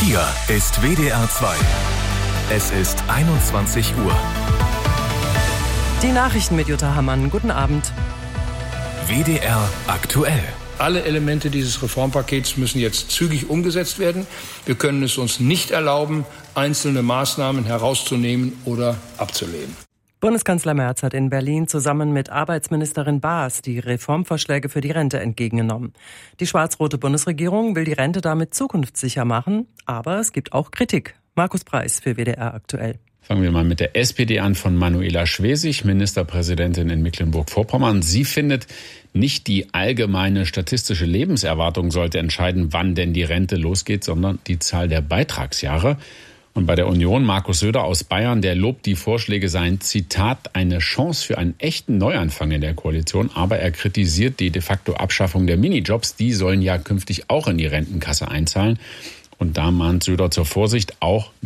Hier ist WDR 2. Es ist 21 Uhr. Die Nachrichten mit Jutta Hammann. Guten Abend. WDR aktuell. Alle Elemente dieses Reformpakets müssen jetzt zügig umgesetzt werden. Wir können es uns nicht erlauben, einzelne Maßnahmen herauszunehmen oder abzulehnen. Bundeskanzler Merz hat in Berlin zusammen mit Arbeitsministerin Baas die Reformvorschläge für die Rente entgegengenommen. Die schwarz-rote Bundesregierung will die Rente damit zukunftssicher machen, aber es gibt auch Kritik. Markus Preis für WDR aktuell. Fangen wir mal mit der SPD an von Manuela Schwesig, Ministerpräsidentin in Mecklenburg-Vorpommern. Sie findet, nicht die allgemeine statistische Lebenserwartung sollte entscheiden, wann denn die Rente losgeht, sondern die Zahl der Beitragsjahre. Und bei der Union Markus Söder aus Bayern, der lobt die Vorschläge, seien, Zitat, eine Chance für einen echten Neuanfang in der Koalition. Aber er kritisiert die de facto Abschaffung der Minijobs. Die sollen ja künftig auch in die Rentenkasse einzahlen. Und da mahnt Söder zur Vorsicht, auch